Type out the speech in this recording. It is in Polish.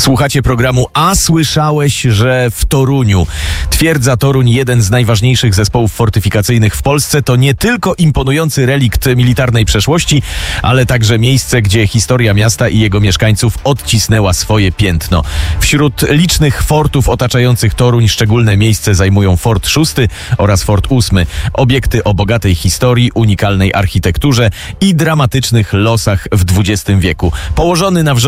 Słuchacie programu A słyszałeś, że w Toruniu? Twierdza Toruń, jeden z najważniejszych zespołów fortyfikacyjnych w Polsce, to nie tylko imponujący relikt militarnej przeszłości, ale także miejsce, gdzie historia miasta i jego mieszkańców odcisnęła swoje piętno. Wśród licznych fortów otaczających Toruń szczególne miejsce zajmują Fort 6 oraz Fort 8. Obiekty o bogatej historii, unikalnej architekturze i dramatycznych losach w XX wieku. Położony na